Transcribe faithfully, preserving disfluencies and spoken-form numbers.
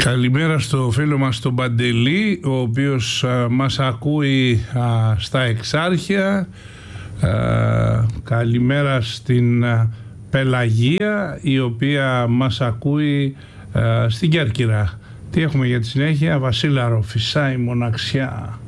Καλημέρα στο φίλο μας τον Παντελή, ο οποίος α, μας ακούει α, στα Εξάρχεια. Α, καλημέρα στην α, Πελαγία, η οποία μας ακούει α, στην Κέρκυρα. Τι έχουμε για τη συνέχεια? Βασίλαρο, φυσάει μοναξιά.